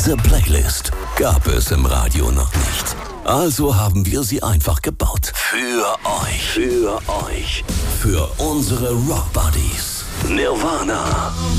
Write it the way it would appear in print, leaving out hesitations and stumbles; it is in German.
Diese Playlist gab es im Radio noch nicht. Also haben wir sie einfach gebaut. Für euch. Für euch. Für unsere Rock Buddies. Nirvana.